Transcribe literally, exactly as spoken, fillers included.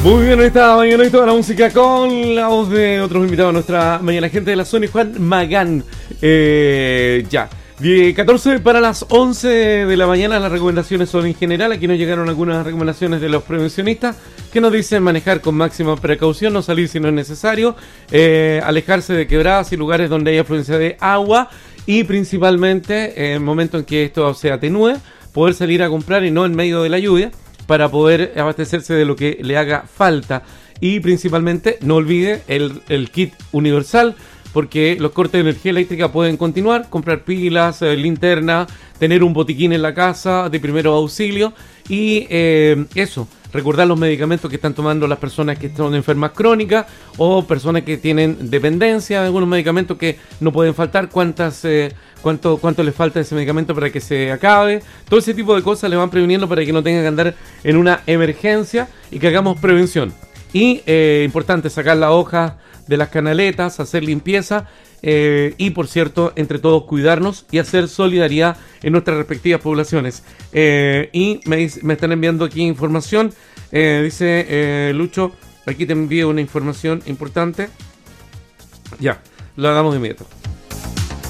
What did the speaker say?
Muy bien, esta mañana y toda la música con la voz de otros invitados a nuestra mañana, gente de la zona y Juan Magán. Eh, ya, catorce para las once de la mañana, las recomendaciones son en general. Aquí nos llegaron algunas recomendaciones de los prevencionistas que nos dicen manejar con máxima precaución, no salir si no es necesario, eh, alejarse de quebradas y lugares donde hay afluencia de agua y principalmente en el momento en que esto se atenúe, poder salir a comprar y no en medio de la lluvia, para poder abastecerse de lo que le haga falta. Y principalmente no olvide el, el kit universal, porque los cortes de energía eléctrica pueden continuar, comprar pilas, eh, linterna, tener un botiquín en la casa de primeros auxilios y eh, eso, recordar los medicamentos que están tomando las personas que son enfermas crónicas o personas que tienen dependencia de algunos medicamentos que no pueden faltar, cuántas eh, cuánto cuánto les falta de ese medicamento para que se acabe. Todo ese tipo de cosas le van previniendo para que no tengan que andar en una emergencia y que hagamos prevención. Y eh, importante sacar las hojas de las canaletas, hacer limpieza eh, y por cierto, entre todos cuidarnos y hacer solidaridad en nuestras respectivas poblaciones. Eh, y me, me están enviando aquí información, eh, dice eh, Lucho, aquí te envío una información importante. Ya, lo hagamos de inmediato.